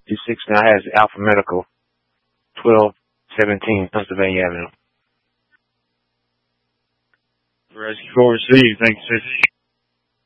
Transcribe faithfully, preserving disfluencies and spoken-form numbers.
two six now has Alpha Medical, twelve seventeen Pennsylvania Avenue. Rescue four received. Thank you, sir.